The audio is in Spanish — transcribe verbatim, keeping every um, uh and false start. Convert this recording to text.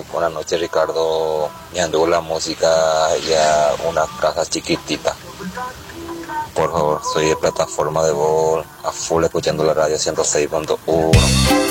buenas noches Ricardo, me anduvo la música y a una caja chiquitita. Por favor, soy de plataforma de Vol, a full escuchando la radio ciento seis punto uno.